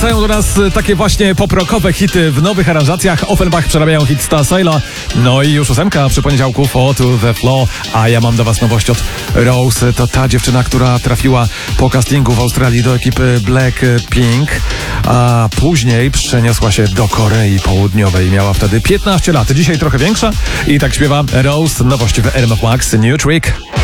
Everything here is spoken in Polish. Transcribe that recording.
Wracają do nas takie właśnie poprokowe hity w nowych aranżacjach. Offenbach przerabiają hit Star Sailor. No i już 8 przy poniedziałku, Fall to the Floor. A ja mam dla was nowość od Rose. To ta dziewczyna, która trafiła po castingu w Australii do ekipy Blackpink, a później przeniosła się do Korei Południowej. Miała wtedy 15 lat. Dzisiaj trochę większa i tak śpiewa Rose. Nowość w RMF Max, New Trick.